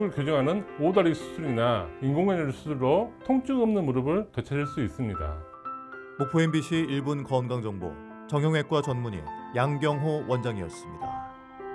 무릎을 교정하는 오다리 수술이나 인공관절 수술로 통증 없는 무릎을 되찾을 수 있습니다. 목포 MBC 1분 건강정보 정형외과 전문의 양경호 원장이었습니다.